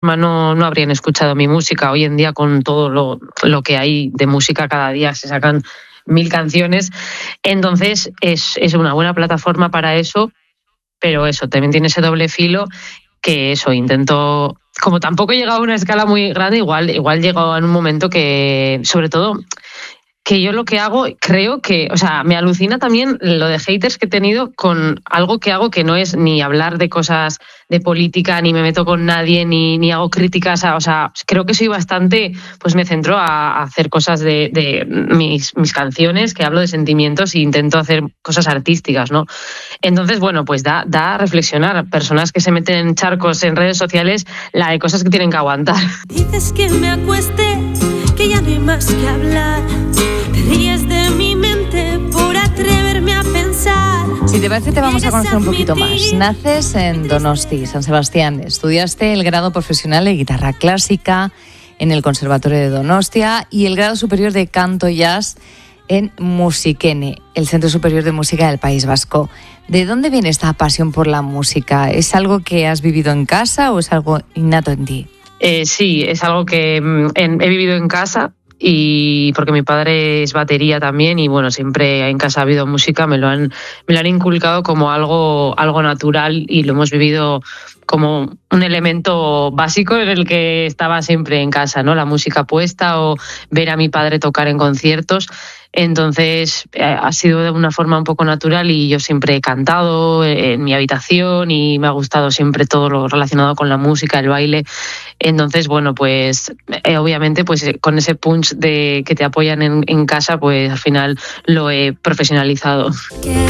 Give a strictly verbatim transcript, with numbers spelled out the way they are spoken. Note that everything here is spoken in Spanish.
no, no habrían escuchado mi música. Hoy en día, con todo lo, lo que hay de música, cada día se sacan mil canciones. Entonces es, es una buena plataforma para eso, pero eso también tiene ese doble filo, que eso, intento, como tampoco he llegado a una escala muy grande, igual, igual llego en un momento que, sobre todo, que yo lo que hago, creo que, o sea, me alucina también lo de haters que he tenido con algo que hago que no es ni hablar de cosas de política, ni me meto con nadie, ni, ni hago críticas, a, o sea, creo que soy bastante, pues me centro a, a hacer cosas de, de mis, mis canciones, que hablo de sentimientos e intento hacer cosas artísticas, ¿no? Entonces, bueno, pues da, da a reflexionar. Personas que se meten en charcos en redes sociales, la de cosas que tienen que aguantar. Dices que me acueste, que ya no hay más que hablar. Te ríes de mi mente por atreverme a pensar. Si te parece, te vamos a conocer un poquito más. Naces en Donosti, San Sebastián. Estudiaste el grado profesional de guitarra clásica en el Conservatorio de Donostia y el grado superior de canto jazz en Musikene, el Centro Superior de Música del País Vasco. ¿De dónde viene esta pasión por la música? ¿Es algo que has vivido en casa o es algo innato en ti? Eh, sí, es algo que en, he vivido en casa, y porque mi padre es batería también, y bueno, siempre en casa ha habido música, me lo han, me lo han inculcado como algo, algo natural, y lo hemos vivido como un elemento básico en el que estaba siempre en casa, ¿no? La música puesta o ver a mi padre tocar en conciertos. Entonces eh, ha sido de una forma un poco natural, y yo siempre he cantado en mi habitación y me ha gustado siempre todo lo relacionado con la música, el baile. Entonces, bueno, pues eh, obviamente pues con ese punch de que te apoyan en, en casa, pues al final lo he profesionalizado. Que